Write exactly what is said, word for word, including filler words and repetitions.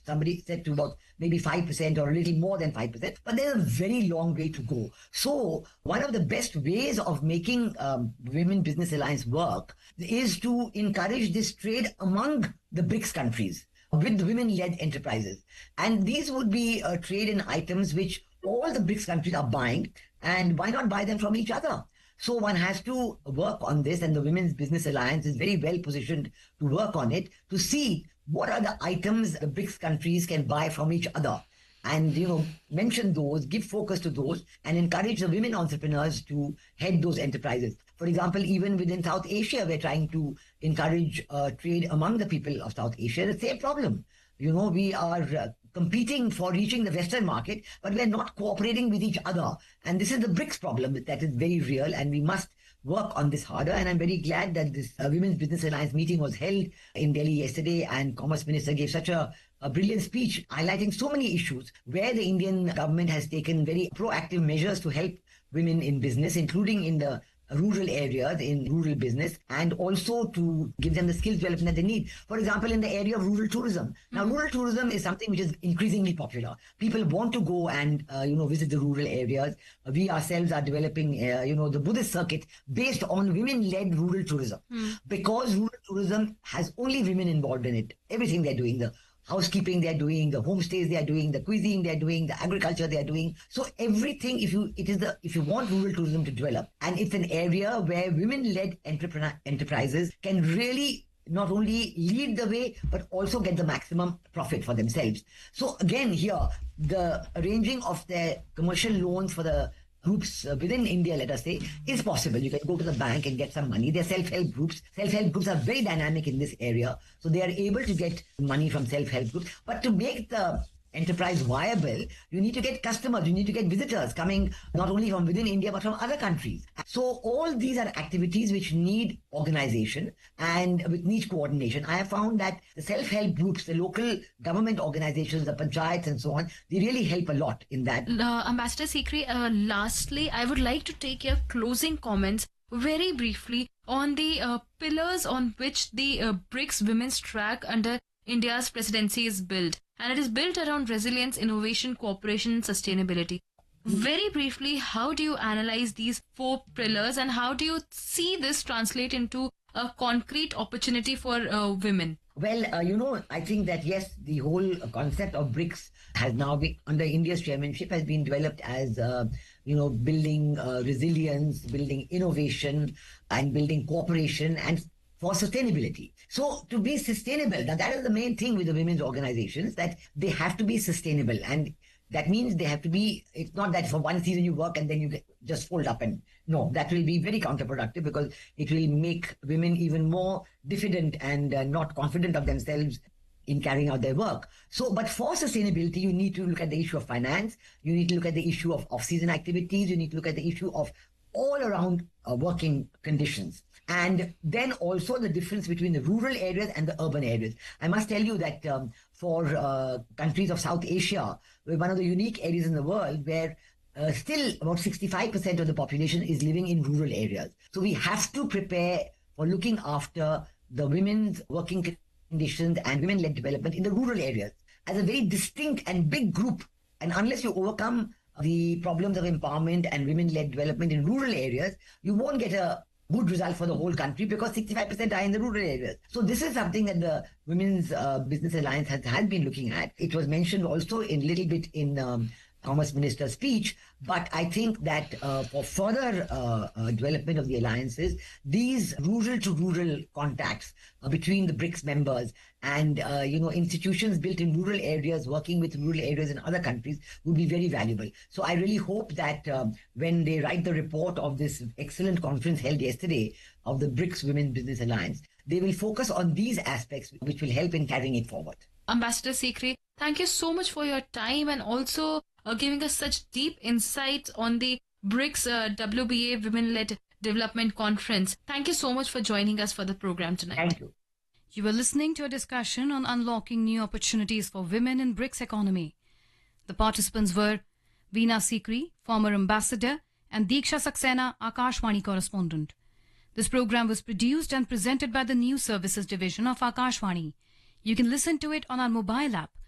somebody said to about maybe five percent or a little more than five percent, but there's a very long way to go. So one of the best ways of making um, Women Business Alliance work is to encourage this trade among the BRICS countries with women-led enterprises. And these would be uh, trade in items which all the BRICS countries are buying, and why not buy them from each other? So one has to work on this, and the Women's Business Alliance is very well positioned to work on it, to see what are the items the BRICS countries can buy from each other. And, you know, mention those, give focus to those, and encourage the women entrepreneurs to head those enterprises. For example, even within South Asia, we're trying to encourage uh, trade among the people of South Asia. The same problem. You know, we are uh, competing for reaching the Western market, but we're not cooperating with each other. And this is the BRICS problem that is very real, and we must work on this harder. And I'm very glad that this uh, Women's Business Alliance meeting was held in Delhi yesterday, and Commerce Minister gave such a, a brilliant speech highlighting so many issues where the Indian government has taken very proactive measures to help women in business, including in the rural areas, in rural business, and also to give them the skills development that they need. For example, in the area of rural tourism. Mm-hmm. Now, rural tourism is something which is increasingly popular. People want to go and, uh, you know, visit the rural areas. We ourselves are developing, uh, you know, the Buddhist circuit based on women-led rural tourism. Mm-hmm. Because rural tourism has only women involved in it. Everything they're doing, the housekeeping they're doing, the homestays they're doing, the cuisine they're doing, the agriculture they're doing. So everything, if you it is the if you want rural tourism to develop, and it's an area where women-led entrepreneur enterprises can really not only lead the way, but also get the maximum profit for themselves. So again, here, the arranging of their commercial loans for the groups uh, within India, let us say, is possible. You can go to the bank and get some money. They're self-help groups. Self-help groups are very dynamic in this area. So they are able to get money from self-help groups. But to make the enterprise viable, you need to get customers, you need to get visitors coming not only from within India, but from other countries. So all these are activities which need organization and which need coordination. I have found that the self-help groups, the local government organizations, the panchayats and so on, they really help a lot in that. Uh, Ambassador Sikri, uh, lastly, I would like to take your closing comments very briefly on the uh, pillars on which the uh, BRICS Women's Track under India's presidency is built. And it is built around resilience, innovation, cooperation, and sustainability. Very briefly, how do you analyze these four pillars, and how do you see this translate into a concrete opportunity for uh, women? Well, uh, you know, I think that, yes, the whole concept of BRICS has now been, under India's chairmanship, has been developed as, uh, you know, building uh, resilience, building innovation, and building cooperation, and for sustainability. So to be sustainable, now that is the main thing with the women's organizations, that they have to be sustainable. And that means they have to be, it's not that for one season you work and then you get, just fold up and, no, that will be very counterproductive, because it will make women even more diffident and uh, not confident of themselves in carrying out their work. So, but for sustainability, you need to look at the issue of finance, you need to look at the issue of off-season activities, you need to look at the issue of all around uh, working conditions. And then also the difference between the rural areas and the urban areas. I must tell you that um, for uh, countries of South Asia, we're one of the unique areas in the world where uh, still about sixty-five percent of the population is living in rural areas. So we have to prepare for looking after the women's working conditions and women-led development in the rural areas as a very distinct and big group. And unless you overcome the problems of empowerment and women-led development in rural areas, you won't get a good result for the whole country, because sixty-five percent are in the rural areas. So this is something that the Women's uh, Business Alliance has, has been looking at. It was mentioned also in a little bit in um, Commerce Minister's speech, but I think that uh, for further uh, uh, development of the alliances, these rural to rural contacts uh, between the BRICS members and uh, you know institutions built in rural areas working with rural areas in other countries would be very valuable. So I really hope that um, when they write the report of this excellent conference held yesterday of the BRICS Women Business Alliance, they will focus on these aspects which will help in carrying it forward. Ambassador Sikri, thank you so much for your time, and also uh, giving us such deep insights on the BRICS uh, W B A Women-Led Development Conference. Thank you so much for joining us for the program tonight. Thank you. You were listening to a discussion on unlocking new opportunities for women in BRICS economy. The participants were Veena Sikri, former ambassador, and Diksha Saxena, Akashvani correspondent. This program was produced and presented by the News Services Division of Akashvani. You can listen to it on our mobile app